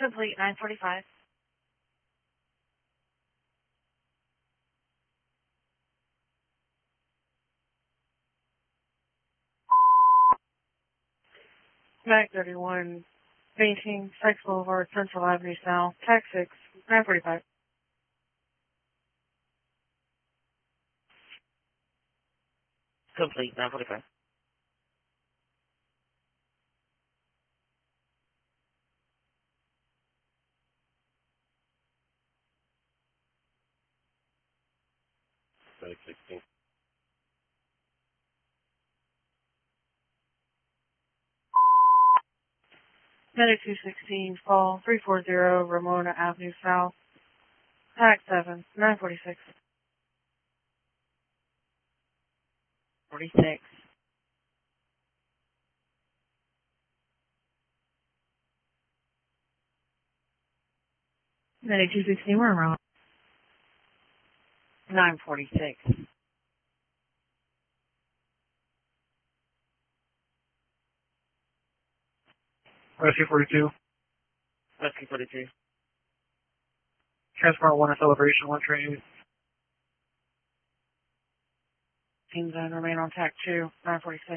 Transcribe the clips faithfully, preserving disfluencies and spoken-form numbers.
Complete, nine forty-five. Mac thirty-one, Painting, Sykes Boulevard, Central Avenue South, Tax six, nine forty-five. Complete, nine forty-five. Medic sixteen. Medic two sixteen, Fall, three forty, Ramona Avenue South, Tax seven, nine forty-six. forty-six. Medic two sixteen, we're around. nine forty-six. Rescue forty-two. Rescue forty-two. Transport one at Celebration, one train. Team zone, remain on Tac two, nine forty-six.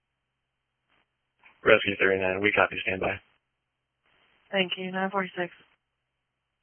Rescue thirty-nine, we copy standby. Thank you, nine forty-six.